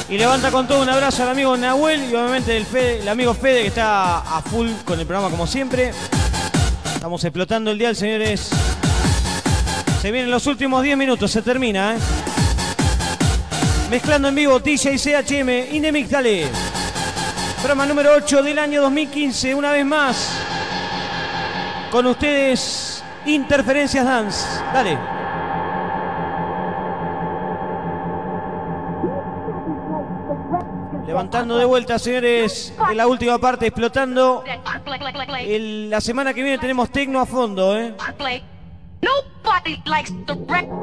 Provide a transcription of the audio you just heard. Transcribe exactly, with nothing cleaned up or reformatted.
Y levanta con todo un abrazo al amigo Nahuel y obviamente el, Fede, el amigo Fede que está a full con el programa como siempre. Estamos explotando el dial, señores. Se vienen los últimos diez minutos, se termina, ¿eh? Mezclando en vivo D J C H M, Indemix, dale. Programa número ocho del año dos mil quince, una vez más. Con ustedes, Interferencias Dance, dale. Levantando de vuelta, señores, en la última parte, explotando. El, la semana que viene tenemos tecno a fondo, ¿eh?